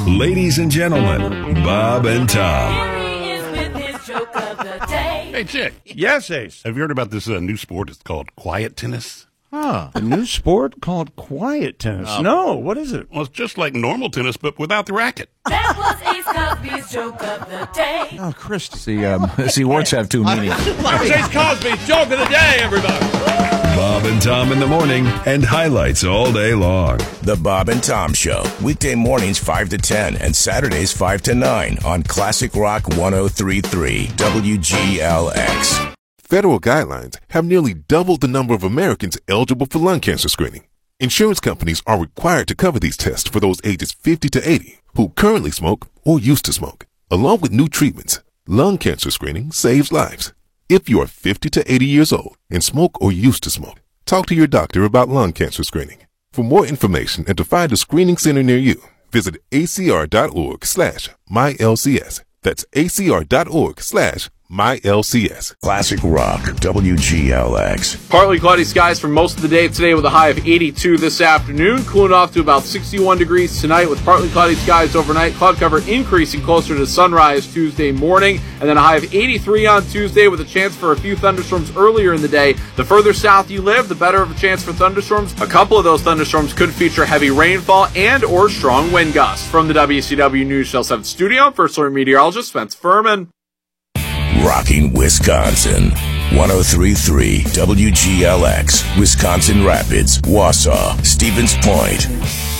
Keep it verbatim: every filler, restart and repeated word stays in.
Ladies and gentlemen, Bob and Tom. Hey, Chick. Yes, Ace. Have you heard about this uh, new sport? It's called quiet tennis. Huh. A new sport called quiet tennis. Uh, no, what is it? Well, it's just like normal tennis, but without the racket. That was Ace Cosby's joke of the day. Oh, Christy. See, um, see, words have two meanings. It's Ace Cosby's joke of the day, everybody. Bob and Tom in the morning and highlights all day long. The Bob and Tom Show, weekday mornings five to ten and Saturdays five to nine on Classic Rock one oh three point three W G L X. Federal guidelines have nearly doubled the number of Americans eligible for lung cancer screening. Insurance companies are required to cover these tests for those ages fifty to eighty who currently smoke or used to smoke. Along with new treatments, lung cancer screening saves lives. If you are fifty to eighty years old and smoke or used to smoke, talk to your doctor about lung cancer screening. For more information and to find a screening center near you, visit acr.org slash MyLCS. That's acr.org slash MyLCS. Classic Rock, W G L X. Partly cloudy skies for most of the day today with a high of eighty-two this afternoon. Cooling off to about sixty-one degrees tonight with partly cloudy skies overnight. Cloud cover increasing closer to sunrise Tuesday morning. And then a high of eighty-three on Tuesday with a chance for a few thunderstorms earlier in the day. The further south you live, the better of a chance for thunderstorms. A couple of those thunderstorms could feature heavy rainfall and or strong wind gusts. From the W C W News Channel seven studio, First Alert meteorologist Spence Furman. Rocking Wisconsin. one oh three point three W G L X. Wisconsin Rapids, Wausau, Stevens Point.